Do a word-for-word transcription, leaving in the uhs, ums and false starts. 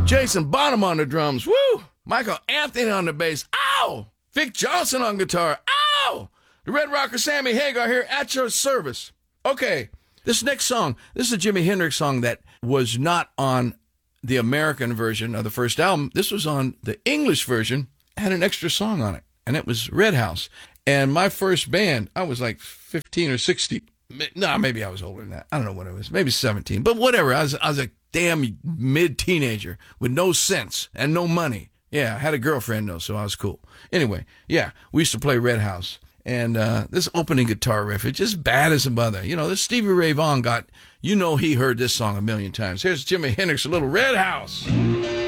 Jason Bonham on the drums. Woo! Michael Anthony on the bass. Ow! Vic Johnson on guitar. Ow! The Red Rocker Sammy Hagar here at your service. Okay, this next song, this is a Jimi Hendrix song that was not on the American version of the first album. This was on the English version, had an extra song on it, and it was Red House. And my first band, I was like fifteen or sixteen. No, maybe I was older than that. I don't know what it was. Maybe seventeen. But whatever. I was, I was a damn mid-teenager with no sense and no money. Yeah, I had a girlfriend, though, so I was cool. Anyway, yeah, we used to play Red House. And uh, this opening guitar riff, it's just bad as a mother. You know, this Stevie Ray Vaughan got, you know he heard this song a million times. Here's Jimi Hendrix, a little Red House.